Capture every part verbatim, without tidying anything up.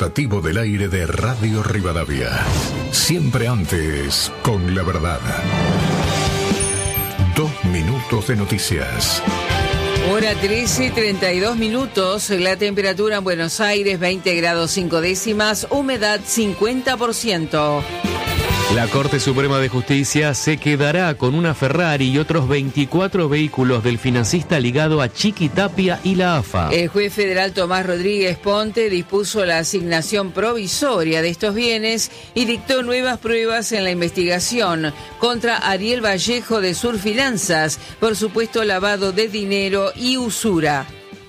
rotativo del aire de Radio Rivadavia. Siempre antes, con la verdad. Dos minutos de noticias. Hora trece, treinta y dos minutos. La temperatura en Buenos Aires, veinte grados cinco décimas. Humedad, cincuenta por ciento. La Corte Suprema de Justicia se quedará con una Ferrari y otros veinticuatro vehículos del financista ligado a Chiquitapia y la A F A. El juez federal Tomás Rodríguez Ponte dispuso la asignación provisoria de estos bienes y dictó nuevas pruebas en la investigación contra Ariel Vallejo de Surfinanzas por supuesto lavado de dinero y usura.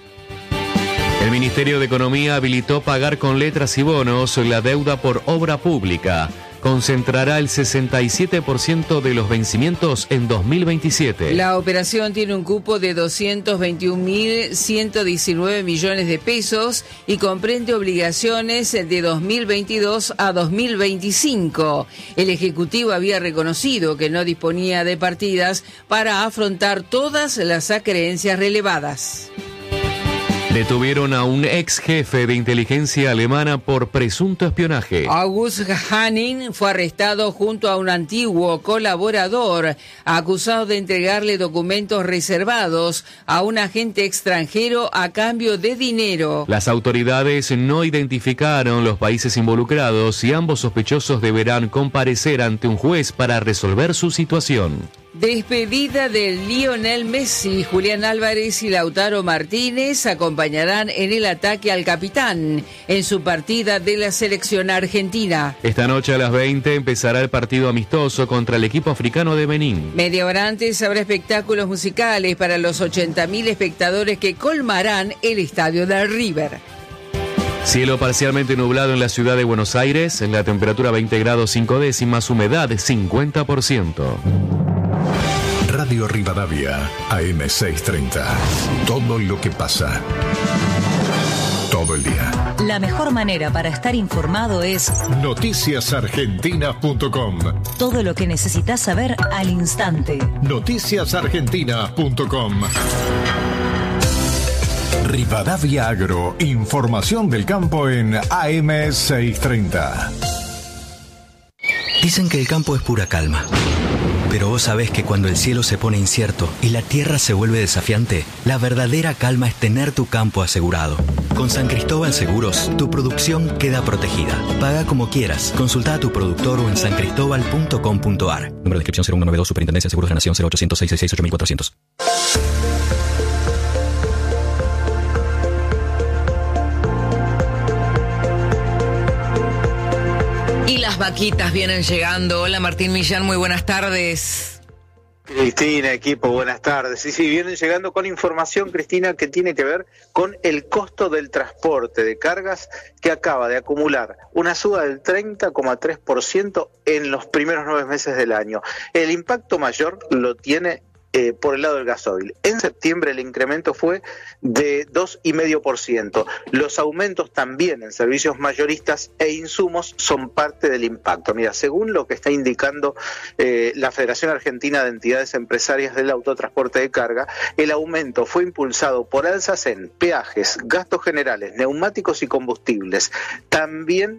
El Ministerio de Economía habilitó pagar con letras y bonos la deuda por obra pública. Concentrará el sesenta y siete por ciento de los vencimientos en dos mil veintisiete. La operación tiene un cupo de doscientos veintiún mil ciento diecinueve millones de pesos y comprende obligaciones de dos mil veintidós a dos mil veinticinco. El Ejecutivo había reconocido que no disponía de partidas para afrontar todas las acreencias relevadas. Detuvieron a un ex jefe de inteligencia alemana por presunto espionaje. August Hanning fue arrestado junto a un antiguo colaborador, acusado de entregarle documentos reservados a un agente extranjero a cambio de dinero. Las autoridades no identificaron los países involucrados y ambos sospechosos deberán comparecer ante un juez para resolver su situación. Despedida de Lionel Messi, Julián Álvarez y Lautaro Martínez acompañarán en el ataque al capitán en su partida de la selección argentina. Esta noche a las veinte empezará el partido amistoso contra el equipo africano de Benín. Media hora antes habrá espectáculos musicales para los ochenta mil espectadores que colmarán el estadio del River. Cielo parcialmente nublado en la ciudad de Buenos Aires, en la temperatura veinte grados cinco décimas, humedad cincuenta por ciento. Radio Rivadavia, A M seiscientos treinta. Todo lo que pasa. Todo el día. La mejor manera para estar informado es noticias argentinas punto com. Todo lo que necesitas saber al instante. noticias argentinas punto com. Rivadavia Agro, información del campo en A M seiscientos treinta. Dicen que el campo es pura calma. Pero vos sabés que cuando el cielo se pone incierto y la tierra se vuelve desafiante, la verdadera calma es tener tu campo asegurado. Con San Cristóbal Seguros, tu producción queda protegida. Paga como quieras. Consulta a tu productor o en san cristóbal punto com punto a r. Número de inscripción cero uno noventa y dos, Superintendencia de Seguros de la Nación, cero ochocientos, seiscientos sesenta y seis, ocho mil cuatrocientos. Y las vaquitas vienen llegando. Hola Martín Millán, muy buenas tardes. Cristina, equipo, buenas tardes. Sí, sí, vienen llegando con información, Cristina, que tiene que ver con el costo del transporte de cargas que acaba de acumular una suba del treinta coma tres por ciento en los primeros nueve meses del año. El impacto mayor lo tiene Eh, por el lado del gasoil. En septiembre el incremento fue de dos coma cinco por ciento. Los aumentos también en servicios mayoristas e insumos son parte del impacto. Mira, según lo que está indicando eh, la Federación Argentina de Entidades Empresarias del Autotransporte de Carga, el aumento fue impulsado por alzas en peajes, gastos generales, neumáticos y combustibles. También